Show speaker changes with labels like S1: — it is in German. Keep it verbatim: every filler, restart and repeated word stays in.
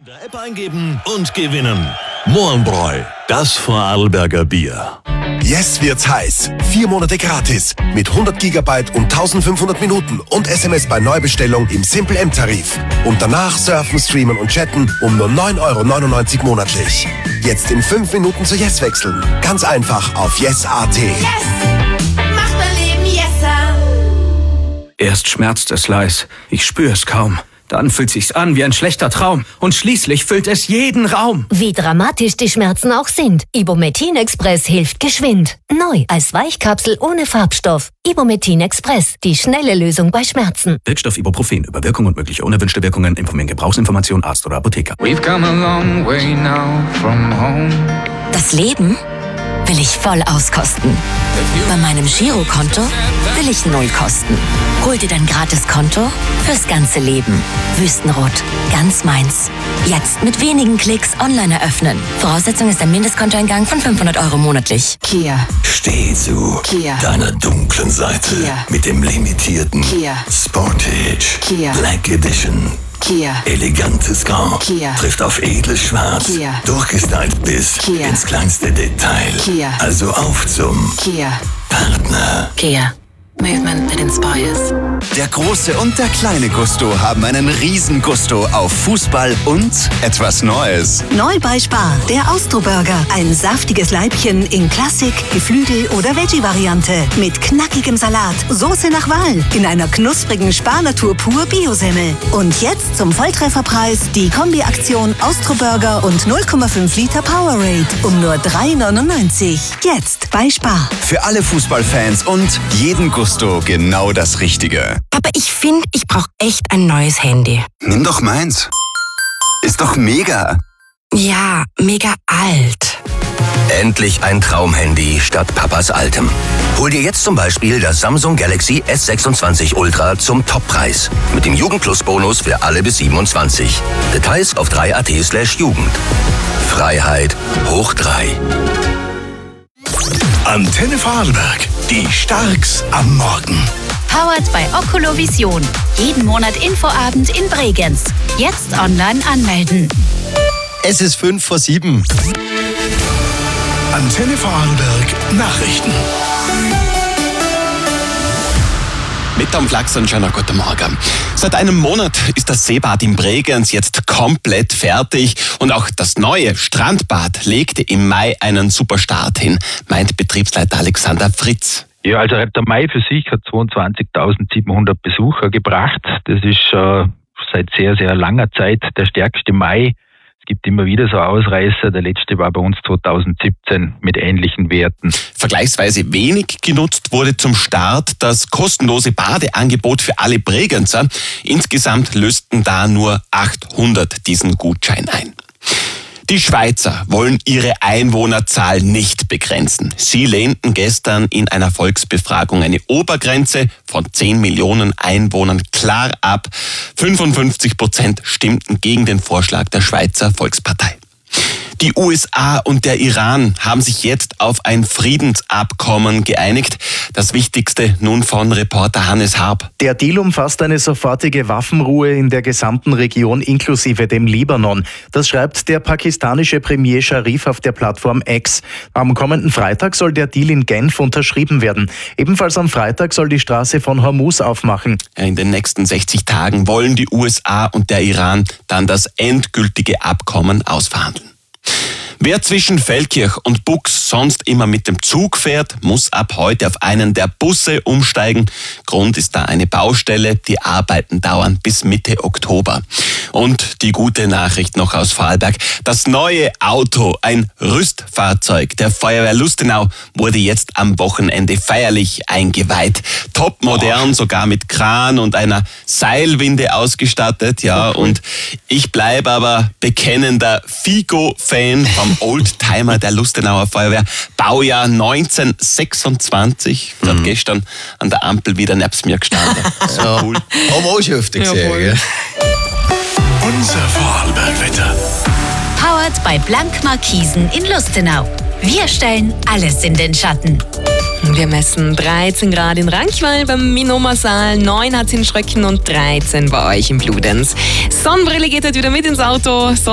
S1: In der App eingeben und gewinnen. Mohrenbräu, das Vorarlberger Bier.
S2: Yes wird's heiß. Vier Monate gratis. Mit hundert Gigabyte und eintausendfünfhundert Minuten und S M S bei Neubestellung im Simple M-Tarif. Und danach surfen, streamen und chatten um nur neun Euro neunundneunzig monatlich. Jetzt in fünf Minuten zu Yes wechseln. Ganz einfach auf yes punkt a t.
S3: Yes! Macht mein Leben yesser!
S4: Erst schmerzt es leis, ich spür's kaum. Dann fühlt sich's an wie ein schlechter Traum. Und schließlich füllt es jeden Raum.
S5: Wie dramatisch die Schmerzen auch sind, Ibumetin Express hilft geschwind. Neu als Weichkapsel ohne Farbstoff. Ibumetin Express, die schnelle Lösung bei Schmerzen.
S4: Wirkstoff Ibuprofen. Über Wirkung und mögliche unerwünschte Wirkungen informieren Gebrauchsinformation Arzt oder Apotheker.
S6: We've come a long way now from home.
S7: Das Leben will ich voll auskosten. Bei meinem Girokonto will ich null kosten. Hol dir dein Gratiskonto fürs ganze Leben. Wüstenrot, ganz meins. Jetzt mit wenigen Klicks online eröffnen. Voraussetzung ist ein Mindestkontoeingang von fünfhundert Euro monatlich.
S8: Kia.
S9: Steh zu
S8: Kia.
S9: deiner dunklen Seite
S8: Kia.
S9: mit dem limitierten
S8: Kia.
S9: Sportage
S8: Kia.
S9: Black Edition.
S8: Kia.
S9: Elegantes Grau
S8: Kia.
S9: trifft auf edles Schwarz,
S8: Kia.
S9: durchgestylt bis
S8: Kia.
S9: ins kleinste Detail.
S8: Kia.
S9: Also auf zum
S8: Kia.
S9: Partner.
S7: Kia. Movement that inspires.
S10: Der große und der kleine Gusto haben einen riesen Gusto auf Fußball und etwas Neues.
S11: Neu bei Spar, der Austro-Burger. Ein saftiges Leibchen in Klassik, Geflügel- oder Veggie-Variante. Mit knackigem Salat, Soße nach Wahl, in einer knusprigen Spar-Natur pur Biosemmel. Und jetzt zum Volltrefferpreis die Kombi-Aktion Austro-Burger und null Komma fünf Liter Powerade um nur drei neunundneunzig. Jetzt bei Spar.
S10: Für alle Fußballfans und jeden Gusto genau das Richtige.
S7: Aber ich finde, ich brauche echt ein neues Handy.
S10: Nimm doch meins. Ist doch mega.
S7: Ja, mega alt.
S9: Endlich ein Traumhandy statt Papas altem. Hol dir jetzt zum Beispiel das Samsung Galaxy S sechsundzwanzig Ultra zum Toppreis. Mit dem Jugend-Plus-Bonus für alle bis siebenundzwanzig. Details auf drei punkt at slash Jugend. Freiheit hoch drei.
S1: Antenne Vorarlberg, die Starks am Morgen.
S5: Powered bei Oculovision. Jeden Monat Infoabend in Bregenz. Jetzt online anmelden.
S12: Es ist fünf vor sieben.
S1: Antenne Vorarlberg Nachrichten.
S12: Mit Tom Flachs und schönen guten Morgen. Seit einem Monat ist das Seebad in Bregenz jetzt komplett fertig und auch das neue Strandbad legte im Mai einen super Start hin, meint Betriebsleiter Alexander Fritz.
S13: Ja, also der Mai für sich hat zweiundzwanzigtausendsiebenhundert Besucher gebracht. Das ist äh, seit sehr, sehr langer Zeit der stärkste Mai. Es gibt immer wieder so Ausreißer. Der letzte war bei uns zweitausendsiebzehn mit ähnlichen Werten.
S12: Vergleichsweise wenig genutzt wurde zum Start das kostenlose Badeangebot für alle Bregenzer. Insgesamt lösten da nur achthundert diesen Gutschein ein. Die Schweizer wollen ihre Einwohnerzahl nicht begrenzen. Sie lehnten gestern in einer Volksbefragung eine Obergrenze von zehn Millionen Einwohnern klar ab. fünfundfünfzig Prozent stimmten gegen den Vorschlag der Schweizer Volkspartei. Die U S A und der Iran haben sich jetzt auf ein Friedensabkommen geeinigt. Das Wichtigste nun von Reporter Hannes Harb.
S14: Der Deal umfasst eine sofortige Waffenruhe in der gesamten Region inklusive dem Libanon. Das schreibt der pakistanische Premier Sharif auf der Plattform X. Am kommenden Freitag soll der Deal in Genf unterschrieben werden. Ebenfalls am Freitag soll die Straße von Hormuz aufmachen.
S12: In den nächsten sechzig Tagen wollen die U S A und der Iran dann das endgültige Abkommen ausverhandeln. Wer zwischen Feldkirch und Bux sonst immer mit dem Zug fährt, muss ab heute auf einen der Busse umsteigen. Grund ist da eine Baustelle. Die Arbeiten dauern bis Mitte Oktober. Und die gute Nachricht noch aus Vorarlberg. Das neue Auto, ein Rüstfahrzeug der Feuerwehr Lustenau, wurde jetzt am Wochenende feierlich eingeweiht. Topmodern, sogar mit Kran und einer Seilwinde ausgestattet. Ja, und ich bleibe aber bekennender Figo-Fan vom Oldtimer der Lustenauer Feuerwehr. Baujahr neunzehnhundertsechsundzwanzig. Gerade mhm. gestern an der Ampel wieder neben mir gestanden. So cool. Haben wir auch schon öfter gesehen, gell?
S1: Unser Vorarlberg-Wetter.
S5: Powered bei Blank Markisen in Lustenau. Wir stellen alles in den Schatten.
S15: Wir messen dreizehn Grad in Rankweil, beim Minoma-Saal, neun hat es in Schröcken und dreizehn bei euch in Bludenz. Sonnenbrille geht heute wieder mit ins Auto.